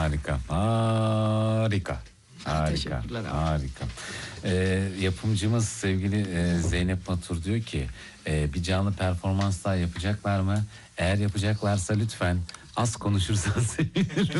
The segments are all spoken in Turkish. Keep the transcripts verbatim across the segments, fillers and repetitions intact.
Harika. Harika. Harika. Teşekkürler abi. Harika. Ee, yapımcımız sevgili e, Zeynep Matur diyor ki e, bir canlı performans daha yapacaklar mı? Eğer yapacaklarsa lütfen az konuşursan sevinirim.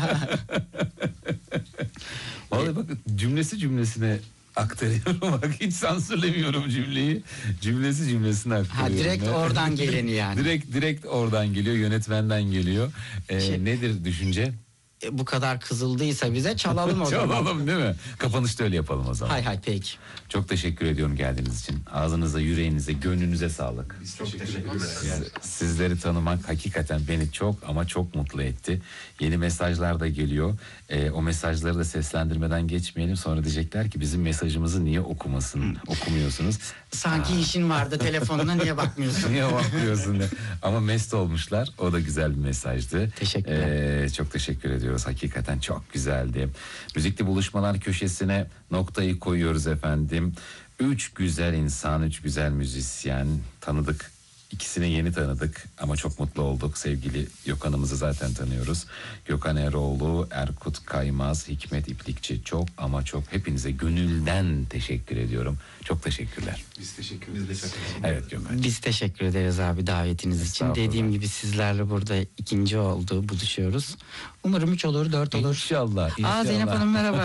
Vallahi bak, cümlesi cümlesine aktarıyorum. Bak, hiç sansürlemiyorum cümleyi. Cümlesi cümlesine aktarıyorum. Ha, direkt ya. oradan geleni yani. Direkt direkt oradan geliyor, yönetmenden geliyor. Ee, Şey- nedir düşünce? E, bu kadar kızıldıysa bize çalalım o zaman. Çalalım değil mi? Kapanışta öyle yapalım o zaman. Hay hay peki. Çok teşekkür ediyorum geldiğiniz için. Ağzınıza, yüreğinize, gönlünüze sağlık. Biz çok teşekkür ederiz. Siz- Sizleri tanımak hakikaten beni çok ama çok mutlu etti. Yeni mesajlar da geliyor. Ee, o mesajları da seslendirmeden geçmeyelim. Sonra diyecekler ki bizim mesajımızı niye okumasın, okumuyorsunuz? Sanki işin vardı telefonuna niye bakmıyorsun? Niye bakmıyorsun? de. Ama mest olmuşlar. O da güzel bir mesajdı. Teşekkürler. Ee, çok teşekkür ediyoruz. Hakikaten çok güzeldi. Müzikli buluşmalar köşesine noktayı koyuyoruz efendim. Üç güzel insan, üç güzel müzisyen tanıdık. İkisini yeni tanıdık ama çok mutlu olduk. Sevgili Gökhan'ımızı zaten tanıyoruz. Gökhan Eroğlu, Erkut Kaymaz, Hikmet İplikçi, çok ama çok hepinize gönülden teşekkür ediyorum. Çok teşekkürler. Biz teşekkür ederiz. Evet Gökhan. Biz teşekkür ederiz abi davetiniz için. Estağfurullah. Dediğim gibi sizlerle burada ikinci oldu, buluşuyoruz. Umarım üç olur, dört olur. İnşallah. Aa inşallah. Zeynep Hanım merhaba.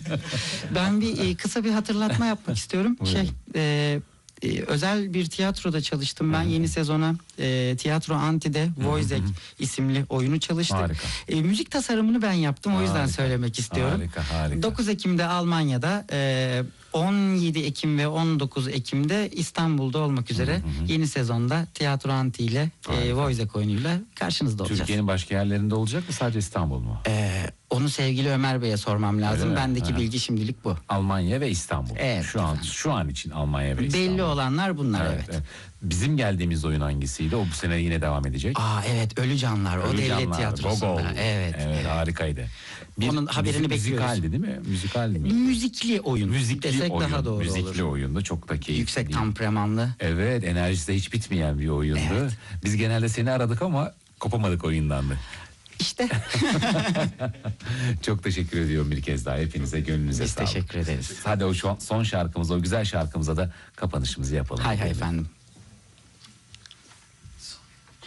Ben bir e, kısa bir hatırlatma yapmak istiyorum. Buyurun. Şey, e, e, özel bir tiyatroda çalıştım ben. Yeni sezona e, Tiyatro Anti'de Voizek isimli oyunu çalıştık. Harika. E, müzik tasarımını ben yaptım. O yüzden Harika. söylemek istiyorum. Harika, harika. dokuz Ekim'de Almanya'da, e, on yedi Ekim ve on dokuz Ekim'de İstanbul'da olmak üzere yeni sezonda Tiyatro Anti ile e, Harika. Voizek oyunuyla karşınızda olacağız. Türkiye'nin başka yerlerinde olacak mı, sadece İstanbul mu? E, onu sevgili Ömer Bey'e sormam lazım. Öyle mi? Bendeki Ha. bilgi şimdilik bu. Almanya ve İstanbul. Evet, Şu an efendim. şu an için Almanya ve İstanbul. Belli olanlar bunlar, evet. Evet, evet. Bizim geldiğimiz oyun hangisiydi? O bu sene yine devam edecek. Aa evet, Ölü Canlar. O Ölü devlet Canlar, tiyatrosunda. Gogol. Evet. Evet, harikaydı. Onun haberini müzik- bekliyoruz. Müzikaldi değil mi? Müzikal mi? Müzikli oyun Müzikli desek oyun. daha doğru Müzikli olur. oyundu. Çok da keyifli. Yüksek temperamanlı. Evet, enerjisi de hiç bitmeyen bir oyundu. Evet. Biz genelde seni aradık ama kopamadık oyundan da. İşte. Çok teşekkür ediyorum bir kez daha. Hepinize, gönlünüze Biz sağlık. teşekkür ederiz. Hadi o şu an son şarkımıza, o güzel şarkımıza da kapanışımızı yapalım. Hay hay efendim.